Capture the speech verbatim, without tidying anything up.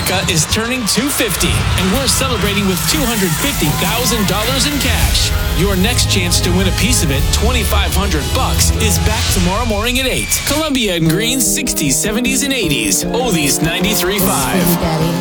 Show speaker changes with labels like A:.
A: America is turning two hundred fifty, and we're celebrating with two hundred fifty thousand dollars in cash. Your next chance to win a piece of it, twenty-five hundred bucks, is back tomorrow morning at eight. Columbia and Green's sixties, seventies, and eighties. Oldies ninety-three point five.